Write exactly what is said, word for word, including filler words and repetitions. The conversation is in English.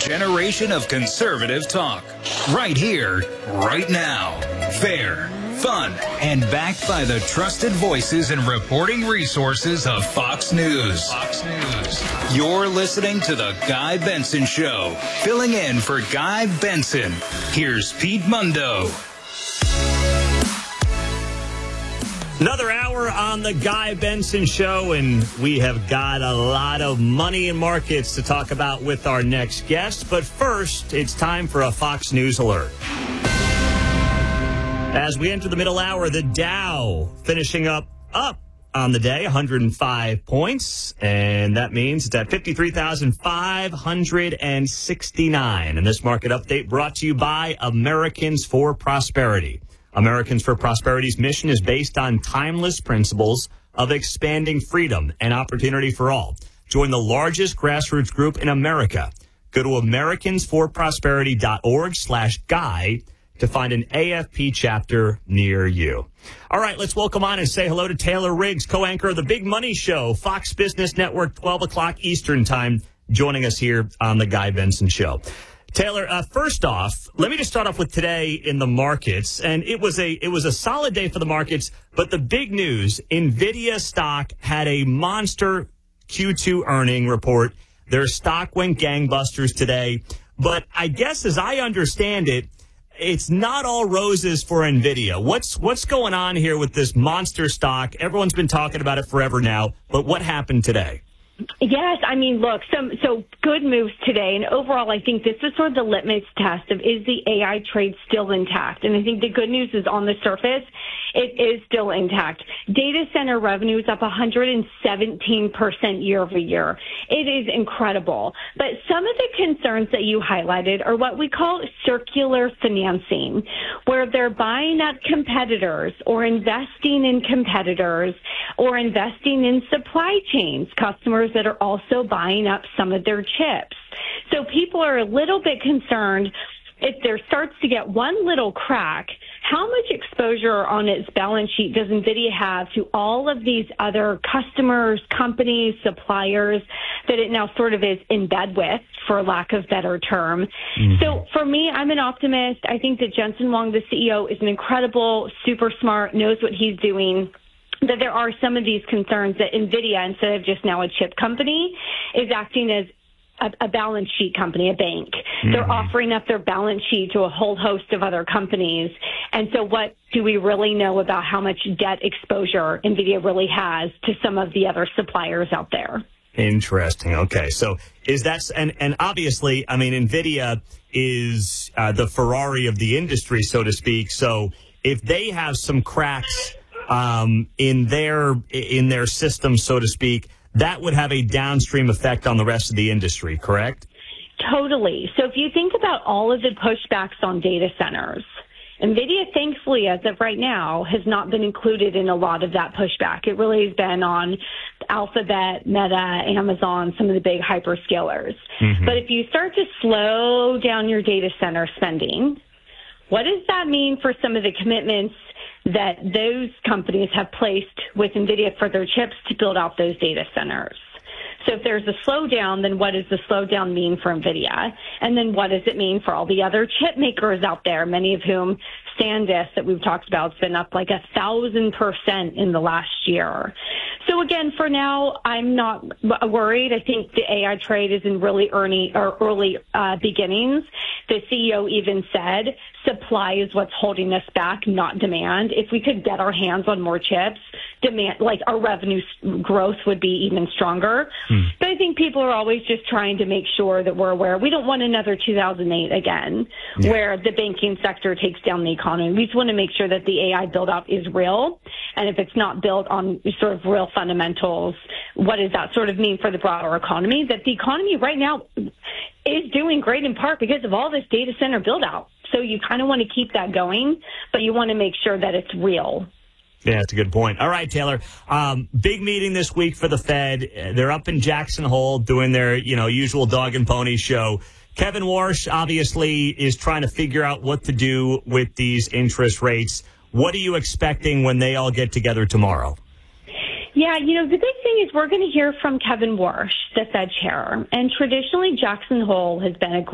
generation of conservative talk. Right here, right now. Fair, fun, and backed by the trusted voices and reporting resources of Fox News. Fox News. You're listening to The Guy Benson Show. Filling in for Guy Benson, here's Pete Mundo. Another hour on the Guy Benson Show, and we have got a lot of money and markets to talk about with our next guest. But first, it's time for a Fox News alert. As we enter the middle hour, the Dow finishing up up on the day, one hundred five points, and that means it's at fifty-three thousand five hundred sixty-nine. And this market update brought to you by Americans for Prosperity. Americans for Prosperity's mission is based on timeless principles of expanding freedom and opportunity for all. Join the largest grassroots group in America. Go to americans for prosperity dot org slash guy to find an A F P chapter near you. All right, let's welcome on and say hello to Taylor Riggs, co-anchor of the Big Money Show, Fox Business Network, twelve o'clock Eastern Time, joining us here on the Guy Benson Show. Taylor, uh, first off, let me just start off with today in the markets. And it was a it was a solid day for the markets. But the big news, NVIDIA stock had a monster Q two earning report. Their stock went gangbusters today. But I guess as I understand it, it's not all roses for NVIDIA. What's what's going on here with this monster stock? Everyone's been talking about it forever now. But what happened today? Yes, I mean, look, some so good moves today, and overall, I think this is sort of the litmus test of is the A I trade still intact? And I think the good news is on the surface, it is still intact. Data center revenue is up one hundred seventeen percent year over year. It is incredible. But some of the concerns that you highlighted are what we call circular financing, where they're buying up competitors or investing in competitors or investing in supply chains, customers that are also buying up some of their chips. So people are a little bit concerned if there starts to get one little crack, how much exposure on its balance sheet does NVIDIA have to all of these other customers, companies, suppliers that it now sort of is in bed with, for lack of better term. Mm-hmm. So for me, I'm an optimist. I think that Jensen Huang, the C E O, is an incredible, super smart, knows what he's doing. That there are some of these concerns that NVIDIA, instead of just now a chip company, is acting as a, a balance sheet company, a bank. Mm-hmm. They're offering up their balance sheet to a whole host of other companies. And so what do we really know about how much debt exposure NVIDIA really has to some of the other suppliers out there? Interesting. Okay. So is that, and, and obviously, I mean, NVIDIA is uh, the Ferrari of the industry, so to speak. So if they have some cracks Um, in their in their system, so to speak, that would have a downstream effect on the rest of the industry, correct? Totally. So if you think about all of the pushbacks on data centers, NVIDIA, thankfully, as of right now, has not been included in a lot of that pushback. It really has been on Alphabet, Meta, Amazon, some of the big hyperscalers. Mm-hmm. But if you start to slow down your data center spending, what does that mean for some of the commitments that those companies have placed with NVIDIA for their chips to build out those data centers? So if there's a slowdown, then what does the slowdown mean for NVIDIA? And then what does it mean for all the other chip makers out there, many of whom SanDisk that we've talked about has been up like a thousand percent in the last year. So again, for now, I'm not worried. I think the A I trade is in really early, or early uh, beginnings. The C E O even said supply is what's holding us back, not demand. If we could get our hands on more chips, demand, like our revenue growth would be even stronger. Hmm. But I think people are always just trying to make sure that we're aware. We don't want another two thousand eight again, yeah, where the banking sector takes down the economy. We just want to make sure that the A I build out is real. And if it's not built on sort of real fundamentals, what does that sort of mean for the broader economy? That the economy right now is doing great in part because of all this data center build out. So you kind of want to keep that going, but you want to make sure that it's real. Yeah, that's a good point. All right, Taylor. Um, big meeting this week for the Fed. They're up in Jackson Hole doing their, you know, usual dog and pony show. Kevin Warsh obviously is trying to figure out what to do with these interest rates. What are you expecting when they all get together tomorrow? Yeah, you know, the big thing is we're going to hear from Kevin Warsh, the Fed chair. And traditionally, Jackson Hole has been a